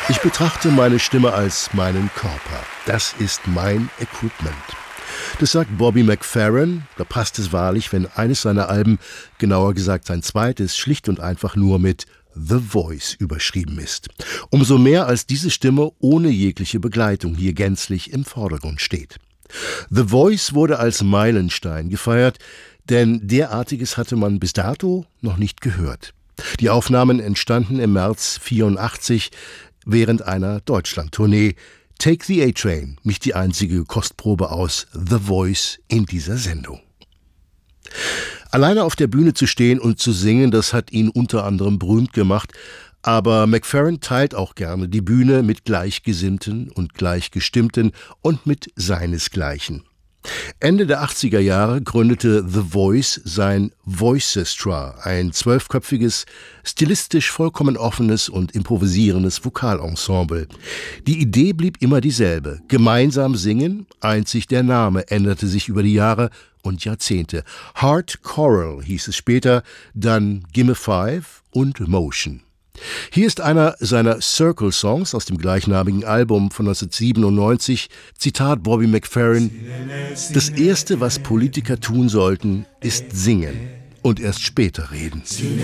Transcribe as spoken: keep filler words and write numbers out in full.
Ich betrachte meine Stimme als meinen Körper. Das ist mein Equipment. Das sagt Bobby McFerrin. Da passt es wahrlich, wenn eines seiner Alben, genauer gesagt sein zweites, schlicht und einfach nur mit The Voice überschrieben ist. Umso mehr, als diese Stimme ohne jegliche Begleitung hier gänzlich im Vordergrund steht. The Voice wurde als Meilenstein gefeiert, denn derartiges hatte man bis dato noch nicht gehört. Die Aufnahmen entstanden im März vierundachtzig während einer Deutschlandtournee. Take the A-Train, nicht die einzige Kostprobe aus The Voice in dieser Sendung. Alleine auf der Bühne zu stehen und zu singen, das hat ihn unter anderem berühmt gemacht, aber McFerrin teilt auch gerne die Bühne mit Gleichgesinnten und Gleichgestimmten und mit seinesgleichen. Ende der achtziger Jahre gründete The Voice sein Voicestra, ein zwölfköpfiges, stilistisch vollkommen offenes und improvisierendes Vokalensemble. Die Idee blieb immer dieselbe: gemeinsam singen, einzig der Name änderte sich über die Jahre und Jahrzehnte. Heart Choral hieß es später, dann Gimme Five und Motion. Hier ist einer seiner Circle-Songs aus dem gleichnamigen Album von neunzehnhundertsiebenundneunzig. Zitat Bobby McFerrin: Das Erste, was Politiker tun sollten, ist singen und erst später reden.